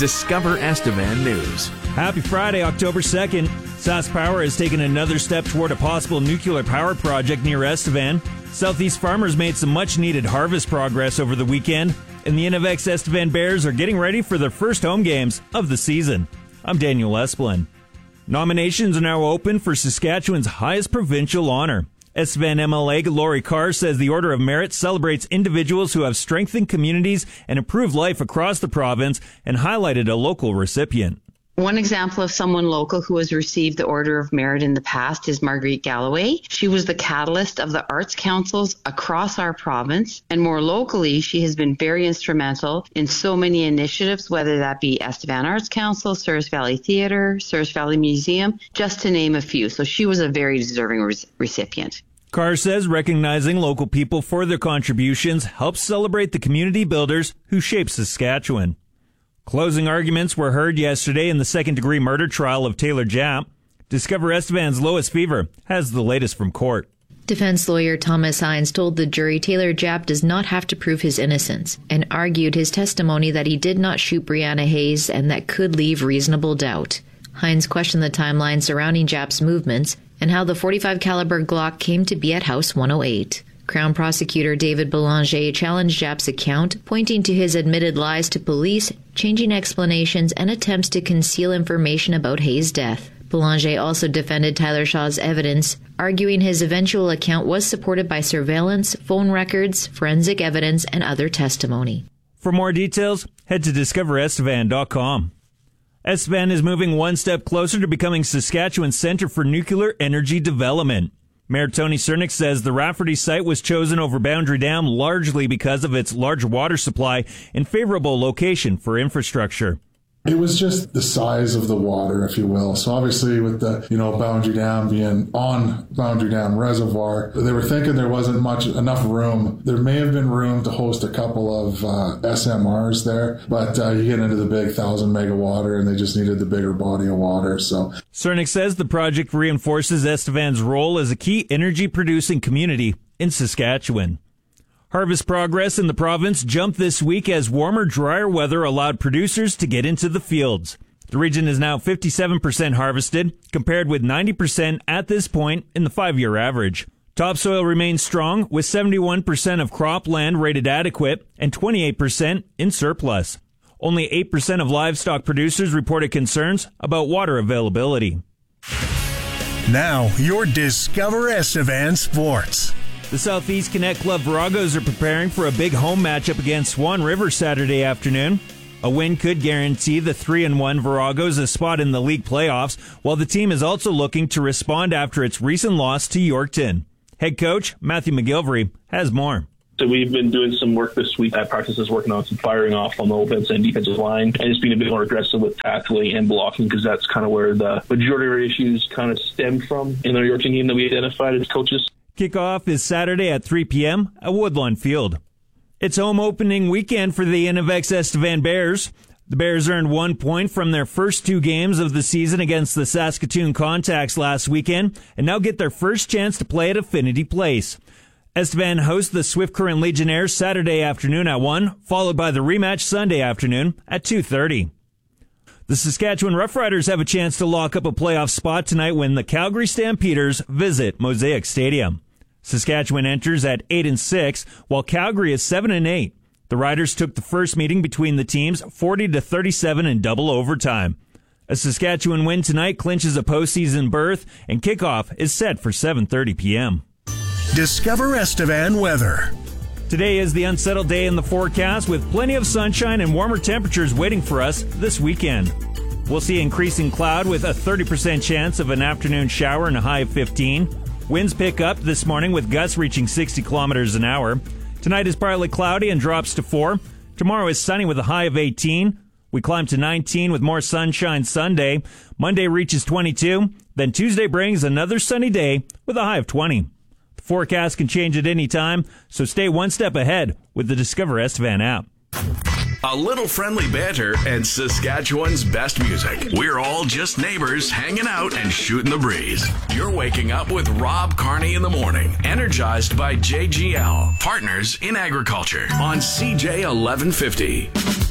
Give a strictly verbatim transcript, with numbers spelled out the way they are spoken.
Discover Estevan News. Happy Friday, October second. SaskPower has taken another step toward a possible nuclear power project near Estevan. Southeast farmers made some much-needed harvest progress over the weekend, and the Innovex Estevan Bears are getting ready for their first home games of the season. I'm Daniel Esplin. Nominations are now open for Saskatchewan's highest provincial honor. Estevan M L A Laurie Carr says the Order of Merit celebrates individuals who have strengthened communities and improved life across the province, and highlighted a local recipient. One example of someone local who has received the Order of Merit in the past is Marguerite Galloway. She was the catalyst of the arts councils across our province, and more locally, she has been very instrumental in so many initiatives, whether that be Estevan Arts Council, Souris Valley Theatre, Souris Valley Museum, just to name a few. So she was a very deserving re- recipient. Carr says recognizing local people for their contributions helps celebrate the community builders who shape Saskatchewan. Closing arguments were heard yesterday in the second-degree murder trial of Taylor Japp. Discover Estevan's Lois Fever has the latest from court. Defense lawyer Thomas Hines told the jury Taylor Japp does not have to prove his innocence, and argued his testimony that he did not shoot Brianna Hayes and that could leave reasonable doubt. Hines questioned the timeline surrounding Japp's movements and how the forty-five caliber Glock came to be at House one oh eight. Crown Prosecutor David Belanger challenged Japp's account, pointing to his admitted lies to police, changing explanations, and attempts to conceal information about Hayes' death. Belanger also defended Tyler Shaw's evidence, arguing his eventual account was supported by surveillance, phone records, forensic evidence, and other testimony. For more details, head to discover estevan dot com. Estevan is moving one step closer to becoming Saskatchewan's Centre for Nuclear Energy Development. Mayor Tony Cernick says the Rafferty site was chosen over Boundary Dam largely because of its large water supply and favorable location for infrastructure. It was just the size of the water, if you will. So obviously with the, you know, Boundary Dam being on Boundary Dam Reservoir, they were thinking there wasn't much enough room. There may have been room to host a couple of uh, S M Rs there, but uh, you get into the big thousand mega water and they just needed the bigger body of water. So Cernick says the project reinforces Estevan's role as a key energy producing community in Saskatchewan. Harvest progress in the province jumped this week as warmer, drier weather allowed producers to get into the fields. The region is now fifty-seven percent harvested, compared with ninety percent at this point in the five-year average. Topsoil remains strong, with seventy-one percent of cropland rated adequate and twenty-eight percent in surplus. Only eight percent of livestock producers reported concerns about water availability. Now, your Discover Estevan Sports. The Southeast Connect Club Viragos are preparing for a big home matchup against Swan River Saturday afternoon. A win could guarantee the three and one Viragos a spot in the league playoffs, while the team is also looking to respond after its recent loss to Yorkton. Head coach Matthew McGilvery has more. So we've been doing some work this week at practices, working on some firing off on the offense and defensive line, and just being a bit more aggressive with tackling and blocking, because that's kind of where the majority of our issues kind of stem from in the Yorkton game that we identified as coaches. Kickoff is Saturday at three p.m. at Woodlawn Field. It's home opening weekend for the Innovex Estevan Bears. The Bears earned one point from their first two games of the season against the Saskatoon Contacts last weekend, and now get their first chance to play at Affinity Place. Estevan hosts the Swift Current Legionnaires Saturday afternoon at one, followed by the rematch Sunday afternoon at two thirty. The Saskatchewan Roughriders have a chance to lock up a playoff spot tonight when the Calgary Stampeders visit Mosaic Stadium. Saskatchewan enters at eight and six, while Calgary is seven and eight. The Riders took the first meeting between the teams forty to thirty-seven in double overtime. A Saskatchewan win tonight clinches a postseason berth, and kickoff is set for seven thirty p.m. Discover Estevan weather. Today is the unsettled day in the forecast, with plenty of sunshine and warmer temperatures waiting for us this weekend. We'll see increasing cloud with a thirty percent chance of an afternoon shower and a high of fifteen. Winds pick up this morning with gusts reaching sixty kilometers an hour. Tonight is partly cloudy and drops to four. Tomorrow is sunny with a high of eighteen. We climb to nineteen with more sunshine Sunday. Monday reaches twenty-two. Then Tuesday brings another sunny day with a high of twenty. The forecast can change at any time, so stay one step ahead with the Discover Estevan app. A little friendly banter and Saskatchewan's best music. We're all just neighbors hanging out and shooting the breeze. You're waking up with Rob Carney in the morning, energized by J G L, partners in agriculture, on C J eleven fifty.